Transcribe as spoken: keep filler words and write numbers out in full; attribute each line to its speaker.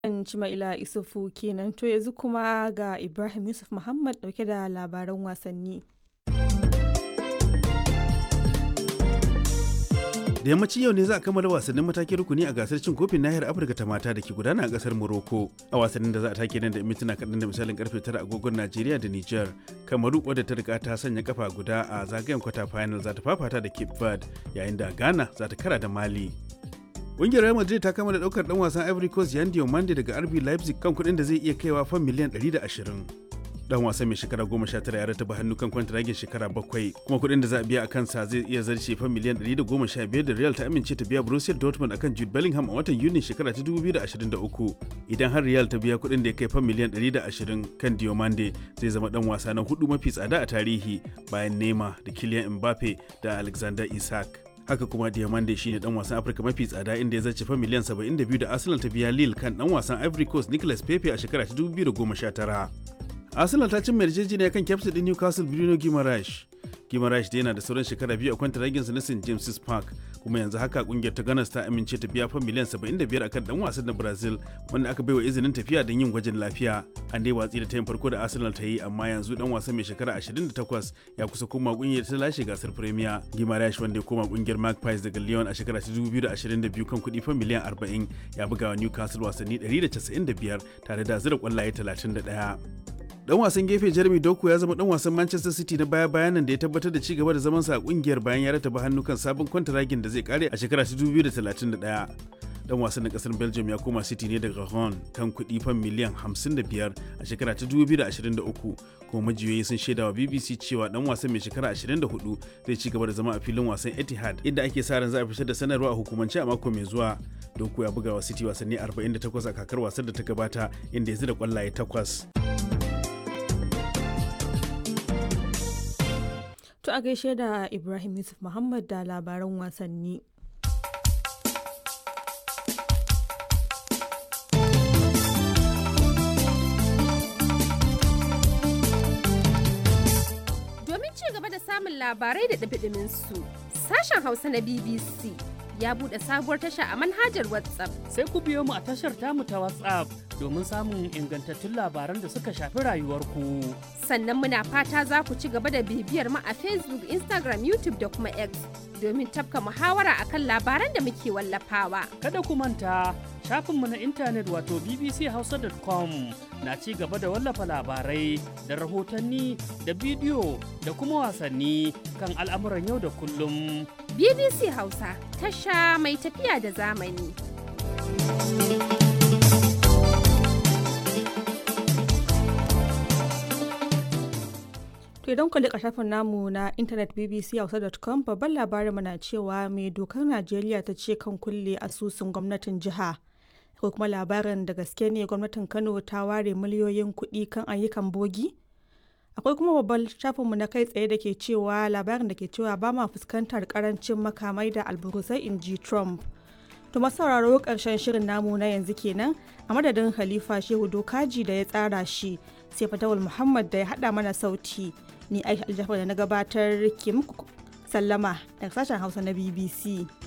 Speaker 1: Cima'ila Isufu kenan, to yanzu kuma ga Ibrahim Yusuf Muhammad ɗauke da labaran wasanni.
Speaker 2: Da yammacin yau ne za a kammala wasannin matakin rukuni a gasar cin kofin nahiyar Afirka ta mata da ke gudana a kasar Morocco. A wasannin da za a take nan da mintuna kaɗan da misalin karfe tara agogon Najeriya da Nijar, Kamaru wadda ta riga ta sanya kafa guda a zagayen kwata final za ta fafata da Cape Verde, yayin da Ghana za ta kara da Mali. Ƙungiyar Real Madrid ta kama da ɗaukar ɗan wasan Ivory Coast Yan Diomande daga R B Leipzig kan kuɗin da zai iya kaiwa fan miliyan ɗari da ashirin. Dan wasan mai shekara goma sha tara ya rataba hannu kan kwantiragin shekara bakwai, kuma kuɗin da za a biya a kansa zai iya zarce fan miliyan ɗari da goma sha biyar da Real ta amince ta biya Borussia Dortmund akan Jude Bellingham a watan Yuni shekara ta dubu biyu da ashirin da uku. Idan har Real ta biya kuɗin da ya kai fan miliyan ɗari da ashirin kan Diomande, zai zama ɗan wasa na hudu mafi tsada a tarihi bayan Neymar da Kylian Mbappe da Alexander Isak. Haka kuma Diamande shine dan wasan Afirka mafi tsada inda ya zarce fa miliyan saba'in da biyu da Arsenal ta biya Lille kan dan wasan Ivory Coast Nicolas Pepe a shekara ta dubu biyu da goma sha tara. Arsenal ta cimma yarjejeniya kan kyaftin din Newcastle Bruno Guimaraes. Guimaraes da yana da sauran shekara biyu a kwantaraginsa na Saint James's Park, kuma yanzu haka kungiyar ta Gunners ta amince ta biya fa miliyan saba'in da biyar akan dan wasan na Brazil wanda aka baiwa izinin tafiya don yin gwajin lafiya. An dai watsi da tayin farko da Arsenal ta yi, amma yanzu dan wasan mai shekara ashirin da takwas ya kusa koma kungiyar ta lashe gasar Premier. Guimaraes wanda ya koma kungiyar Magpies daga Lyon a shekara ta dubu biyu da ashirin da biyu kan kuɗi fa miliyan arba'in, ya buga wa Newcastle wasanni ɗari da casa'in da biyar tare da zira kwallaye talatin da ɗaya. Dan wasan gefe Jeremy Doku ya zama dan wasan Manchester City na baya-bayan nan da ya tabbatar da ci gaba da zamansa a kungiyar bayan ya rataba hannu kan sabon kwantaragin da zai kare a shekara ta dubu biyu da talatin da ɗaya. Dan wasan na kasar Belgium ya koma City ne daga Rouen kan kuɗi fan miliyan hamsin da biyar a shekara ta dubu biyu da ashirin da uku, kuma majiyoyi sun shaida wa B B C cewa dan wasan mai shekara ashirin da hudu zai ci gaba da zama a filin wasan Etihad, inda ake sa ran za a fitar da sanarwa a hukumance a mako mai zuwa. Doku ya buga wa City wasanni arba'in da takwas a kakar wasan da ta gabata, inda ya zira kwallaye takwas.
Speaker 1: To a gaishe da Ibrahim Yusuf Muhammad da labaran wasanni.
Speaker 3: Domin ci gaba da samun labarai da ɗumi su, sashen Hausa na B B C ya buɗe sabuwar tasha a manhajar WhatsApp.
Speaker 4: Sai ku biyo mu a tashar tamu ta WhatsApp domin samun ingantattun labaran da suka shafi rayuwarku.
Speaker 3: Sannan muna fata za ku ci gaba da bibiyar mu a Facebook, Instagram, YouTube da kuma X domin tafka muhawara akan labaran da muke wallafawa.
Speaker 4: Kada ku manta, shafinmu na intanet wato b b c hausa dot com na ci gaba da wallafa labarai da rahotanni da bidiyo da kuma wasanni kan al'amuran yau da kullum.
Speaker 3: B B C Hausa, tasha mai tafiya da zamani.
Speaker 1: To idan ku liƙa shafin namu na intanet b b c hausa dot com, babban labarin na cewa mai dokar Najeriya ta ce kan kulle asusun gwamnatin jiha. Ko kuma labarin da gaske ne gwamnatin Kano ta ware miliyoyin kuɗi kan ayyukan bogi? Akwai kuma babban shafinmu na kai tsaye da ke cewa labarin da ke cewa ba ma fuskantar karancin makamai da alburusai in ji Trump. To masauraro ƙarshen shirin namu na yanzu kenan, a madadin Khalifa Shehu Dokaji da ya tsara shi, sai Fatawul Muhammad da ya haɗa mana sauti. Ni Aisha Aljafar da na gabatar ke muku sallama daga sashen Hausa na B B C.